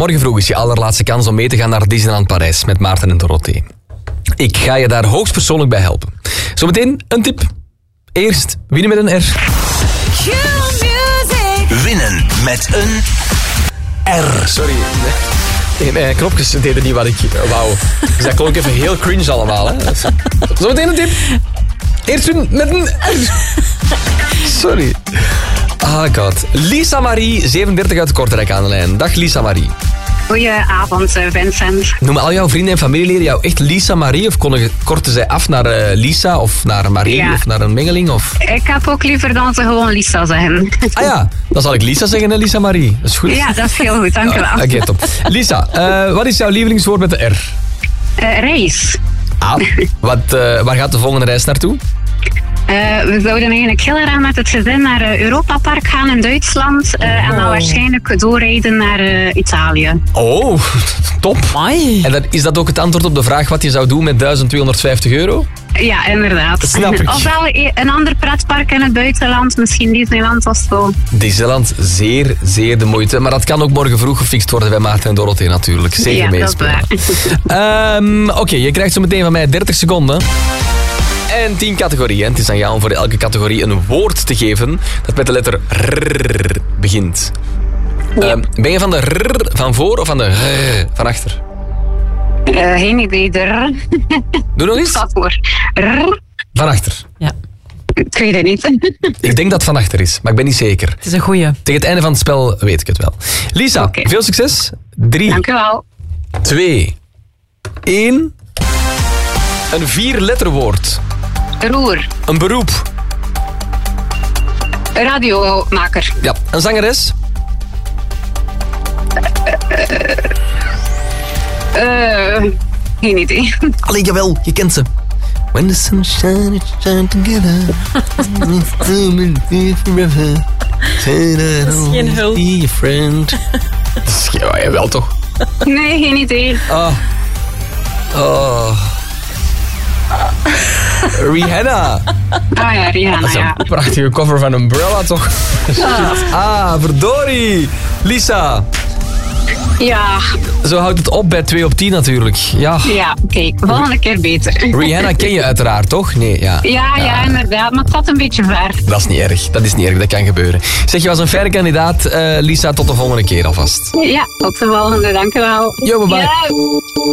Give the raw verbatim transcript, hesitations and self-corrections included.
morgen vroeg is je allerlaatste kans om mee te gaan naar Disneyland Parijs met Maarten en Dorothee. Ik ga je daar hoogstpersoonlijk bij helpen. Zometeen een tip. Eerst winnen met een R. Winnen met een R. Sorry. Nee, mijn knopjes deden niet wat ik wou. Dus dat klonk even heel cringe allemaal. Hè. Zometeen een tip. Eerst winnen met een R. Sorry. Ah, god. Lisa Marie, zevenendertig uit Kortrijk aan de lijn. Dag Lisa Marie. Goedenavond, Vincent. Noemen al jouw vrienden en familieleden jou echt Lisa Marie? Of konden, korten zij af naar uh, Lisa of naar Marie Ja. of naar een mengeling? Of? Ik heb ook liever dan ze gewoon Lisa zeggen. Ah ja, dan zal ik Lisa zeggen en Lisa Marie. Dat is goed. Ja, dat is heel goed, dank u wel. Ah, Oké, okay, top. Lisa, uh, wat is jouw lievelingswoord met de R? Uh, reis. Ah, wat, uh, waar gaat de volgende reis naartoe? Uh, we zouden eigenlijk heel erg met het gezin naar uh, Europa Park gaan in Duitsland. Uh, oh. En dan waarschijnlijk doorrijden naar uh, Italië. Oh, top. Amai. En dat, is dat ook het antwoord op de vraag wat je zou doen met duizend tweehonderdvijftig euro? Ja, inderdaad. Dat snap ik. Ofwel een ander pretpark in het buitenland, misschien Disneyland of zo. Disneyland, zeer, zeer de moeite. Maar dat kan ook morgen vroeg gefixt worden bij Maarten en Dorothee natuurlijk. Zeker ja, meespelen. Dat is waar. um, Oké, okay, je krijgt zo meteen van mij dertig seconden. En tien categorieën. Het is aan jou om voor elke categorie een woord te geven dat met de letter R begint. Ja. Um, ben je van de R van voor of van de R van achter? Uh, geen idee. De R. Doe nog eens. Wat voor? R. Van achter. Ja. Ik weet het niet. Ik denk dat het van achter is, maar ik ben niet zeker. Het is een goeie. Tegen het einde van het spel weet ik het wel. Lisa, okay. Veel succes. Drie. Dank u wel. Twee. Één. Een vierletterwoord. Roer. Een beroep. Radiomaker. Ja, een zangeres. Uh, uh, geen idee. Allee, jawel, je kent ze. When the sun shines, it shines together. Dat is geen hulp. Be your friend. Dat is ja, jawel toch? Nee, geen idee. Oh. Oh. Rihanna. Ah ja, Rihanna, Dat is een ja. prachtige cover van Umbrella, toch? Ah, ah verdorie. Lisa. Ja. Zo houdt het op bij twee op tien natuurlijk. Ja, ja kijk, volgende keer beter. Rihanna ken je uiteraard, toch? Nee, ja. Ja, ja, ja, inderdaad, maar het zat een beetje ver. Dat is niet erg, dat is niet erg, dat kan gebeuren. Zeg, je was een fijne kandidaat, uh, Lisa, tot de volgende keer alvast. Ja, tot de volgende, dank u wel. Yo, bye bye. Ja.